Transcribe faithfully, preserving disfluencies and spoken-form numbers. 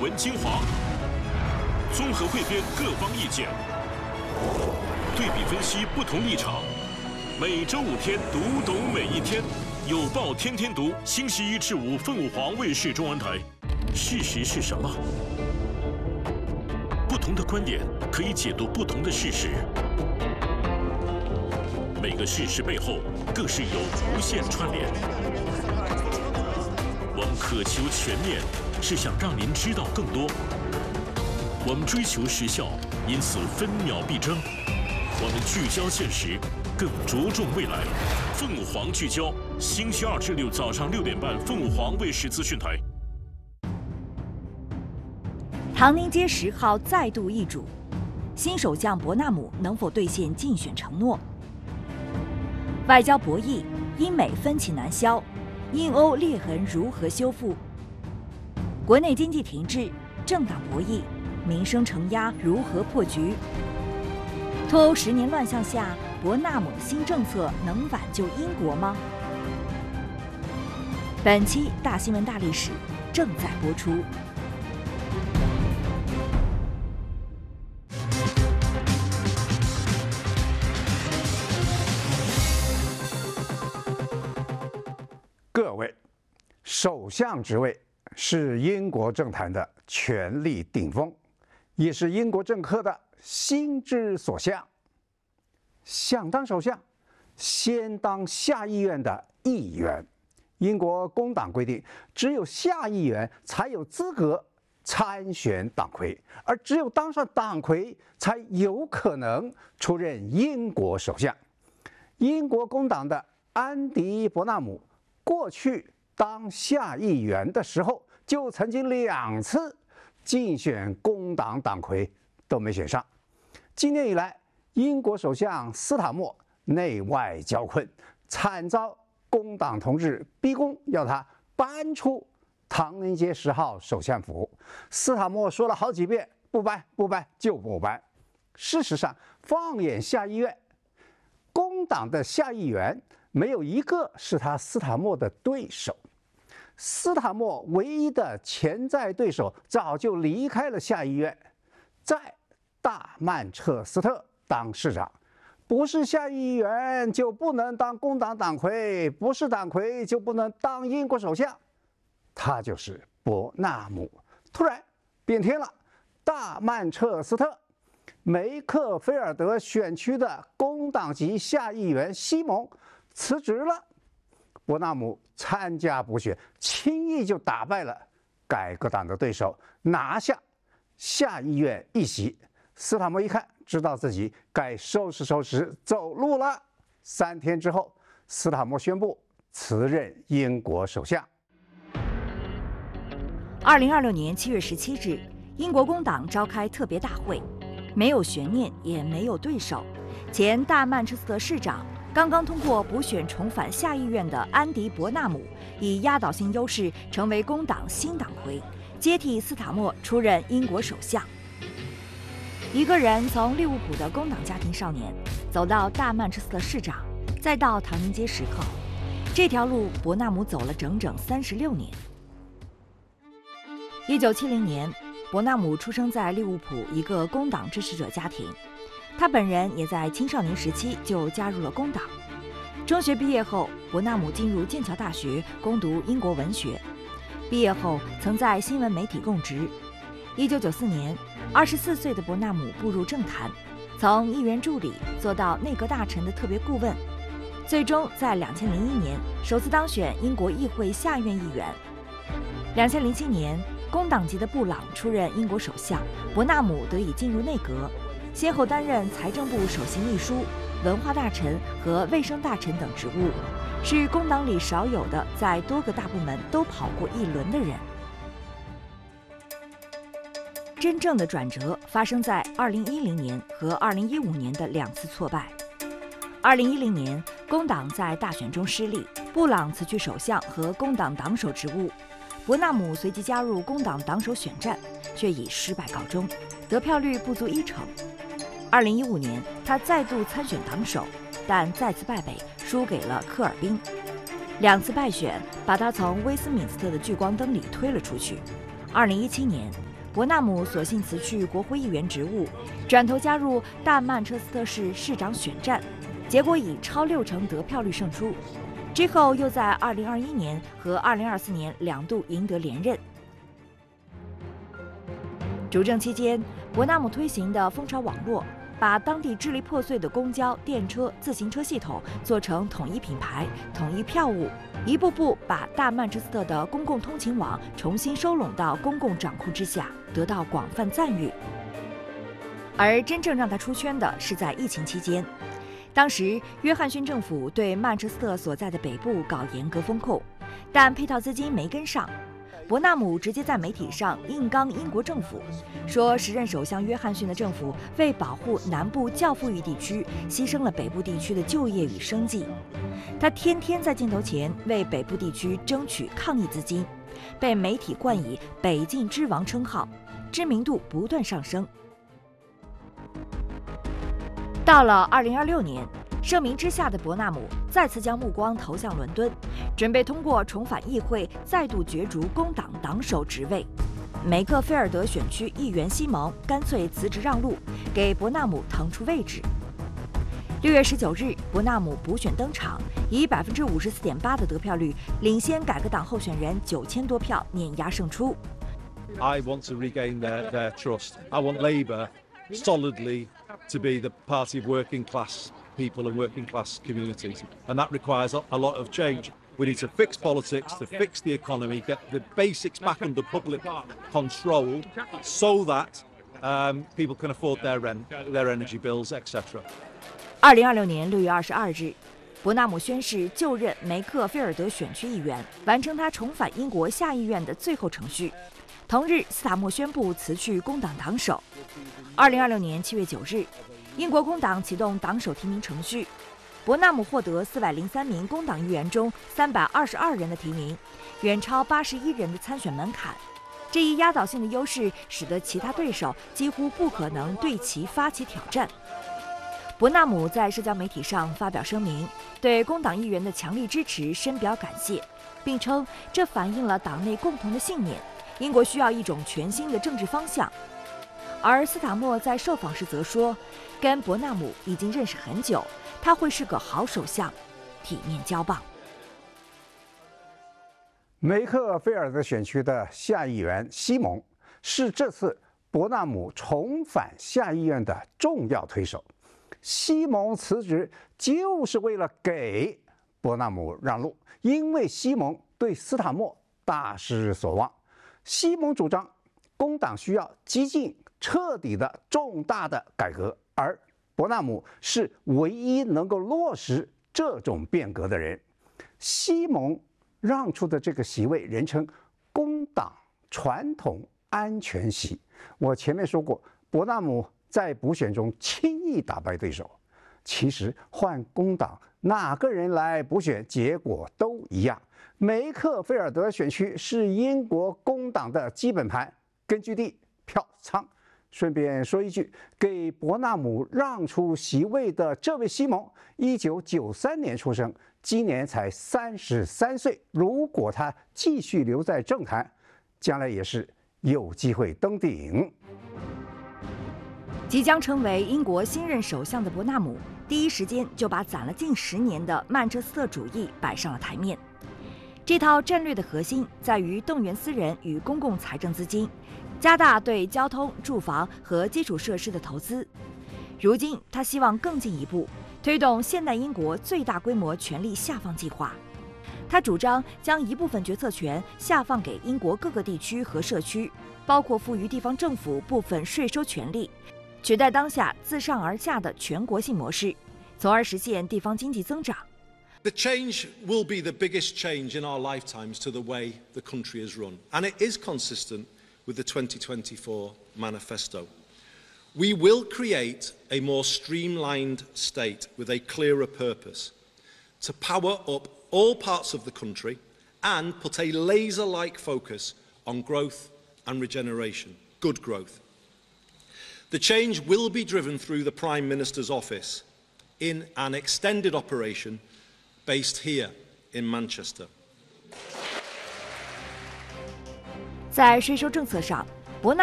闻精华，综合汇编各方意见，对比分析不同立场。每周五天，读懂每一天。有报天天读，星期一至五凤凰卫视中文台。事实是什么？不同的观点可以解读不同的事实。每个事实背后，更是有无限串联。我们渴求全面，是想让您知道更多。我们追求时效，因此分秒必争。我们聚焦现实，更着重未来。凤凰聚焦，星期二至六早上六点半，凤凰卫视资讯台。 唐宁街十号再度易主，新首相伯纳姆能否兑现竞选承诺？外交博弈，英美分歧难消，英欧裂痕如何修复？国内经济停滞，政党博弈，民生承压如何破局？脱欧十年乱象下，伯纳姆新政策能挽救英国吗？本期大新闻大历史正在播出。 各位，首相职位是英国政坛的权力顶峰，也是英国政客的心之所向。想当首相，先当下议院的议员。英国工党规定，只有下议员才有资格参选党魁，而只有当上党魁，才有可能出任英国首相。英国工党的安迪·伯纳姆过去当下议员的时候，就曾经两次竞选工党党魁都没选上。今年以来，英国首相斯塔默内外交困，惨遭工党同志逼宫，要他搬出唐宁街十号首相府。斯塔默说了好几遍，不搬不搬就不搬。事实上，放眼下议院，工党的下议员没有一个是他斯塔默的对手。斯塔默唯一的潜在对手早就离开了下议院，在大曼彻斯特当市长。不是下议员就不能当工党党魁，不是党魁就不能当英国首相，他就是伯纳姆。突然变天了，大曼彻斯特梅克菲尔德选区的工党籍下议员西蒙辞职了，伯纳姆参加补选，轻易就打败了改革党的对手，拿下下议院一席。斯塔默一看，知道自己该收拾收拾走路了。三天之后，斯塔默宣布辞任英国首相。 二零二六年七月十七日，英国工党召开特别大会，没有悬念，也没有对手。前大曼彻斯特市长刚刚通过补选重返下议院的安迪·伯纳姆，以压倒性优势成为工党新党魁，接替斯塔默出任英国首相。一个人从利物浦的工党家庭少年走到大曼彻斯特市长，再到唐宁街十号，这条路伯纳姆走了整整三十六年。一九七零年，伯纳姆出生在利物浦一个工党支持者家庭，他本人也在青少年时期就加入了工党。中学毕业后，伯纳姆进入剑桥大学攻读英国文学，毕业后曾在新闻媒体供职。一九九四年，二十四岁的伯纳姆步入政坛，从议员助理做到内阁大臣的特别顾问，最终在两千零一年首次当选英国议会下院议员。两千零七年，工党籍的布朗出任英国首相，伯纳姆得以进入内阁，先后担任财政部首席秘书、文化大臣和卫生大臣等职务，是工党里少有的在多个大部门都跑过一轮的人。真正的转折发生在二零一零年和二零一五年的两次挫败。二零一零年，工党在大选中失利，布朗辞去首相和工党党首职务，伯纳姆随即加入工党党首选战，却以失败告终，得票率不足一成。二零一五年，他再度参选党首，但再次败北，输给了科尔宾。两次败选把他从威斯敏斯特的聚光灯里推了出去。二零一七年， 伯纳姆索性辞去国会议员职务，转头加入大曼彻斯特市市长选战，结果以超六成得票率胜出。之后又在二零二一年和二零二四年两度赢得连任。主政期间，伯纳姆推行的蜂巢网络，把当地支离破碎的公交、电车、自行车系统做成统一品牌、统一票务，一步步把大曼彻斯特的公共通勤网重新收拢到公共掌控之下，得到广泛赞誉。而真正让他出圈的是在疫情期间，当时约翰逊政府对曼彻斯特所在的北部搞严格风控，但配套资金没跟上。伯纳姆直接在媒体上硬刚英国政府，说时任首相约翰逊的政府为保护南部较富裕地区，牺牲了北部地区的就业与生计。他天天在镜头前为北部地区争取抗疫资金，被媒体冠以“北境之王”称号，知名度不断上升。到了二零二六年，盛名之下的伯纳姆再次将目光投向伦敦，准备通过重返议会再度角逐工党党首职位。梅克菲尔德选区议员西蒙干脆辞职让路，给伯纳姆腾出位置。六月十九日，伯纳姆补选登场，以百分之五十四点八的得票率领先改革党候选人九千多票，碾压胜出。 I want to regain their their trust. I want Labour solidly to be the party of working class people and working class communities, and that requires a, a lot of change. We need to fix politics, to fix the economy, get the basics back under public control, so that um, people can afford their rent, their energy bills, et cetera. 二零二六年六月二十二日，伯纳姆宣誓就任梅克菲尔德选区议员，完成他重返英国下议院的最后程序。同日，斯塔默宣布辞去工党党首。二零二六年七月九日，英国工党启动党首提名程序，伯纳姆获得四百零三名工党议员中三百二十二人的提名，远超八十一人的参选门槛。这一压倒性的优势使得其他对手几乎不可能对其发起挑战。伯纳姆在社交媒体上发表声明，对工党议员的强力支持深表感谢，并称这反映了党内共同的信念：英国需要一种全新的政治方向。而斯塔默在受访时则说，跟伯纳姆已经认识很久，他会是个好首相，体面交棒。 梅克菲尔德选区的下议员西蒙是这次伯纳姆重返下议院的重要推手。西蒙辞职就是为了给伯纳姆让路，因为西蒙对斯塔默大失所望。西蒙主张工党需要激进、彻底的重大的改革，而伯纳姆是唯一能够落实这种变革的人。西蒙让出的这个席位，人称工党传统安全席。我前面说过，伯纳姆在补选中轻易打败对手。其实换工党哪个人来补选，结果都一样。梅克菲尔德选区是英国工党的基本盘根据地票仓。顺便说一句，给伯纳姆让出席位的这位西蒙，一九九三年出生，今年才三十三岁。如果他继续留在政坛，将来也是有机会登顶。 即将成为英国新任首相的伯纳姆，第一时间就把攒了近十年的曼彻斯特主义摆上了台面。这套战略的核心在于动员私人与公共财政资金，加大对交通、住房和基础设施的投资。如今，他希望更进一步推动现代英国最大规模权力下放计划。他主张将一部分决策权下放给英国各个地区和社区，包括赋予地方政府部分税收权力，取代当下自上而下的全国性模式，从而实现地方经济增长。 The change will be the biggest change in our lifetimes to the way the country is run, and it is consistent with the twenty twenty-four manifesto. We will create a more streamlined state with a clearer purpose to power up all parts of the country and put a laser-like focus on growth and regeneration, good growth. The change will be driven through the Prime Minister's office in an extended operation based here in Manchester. 在税收政策上，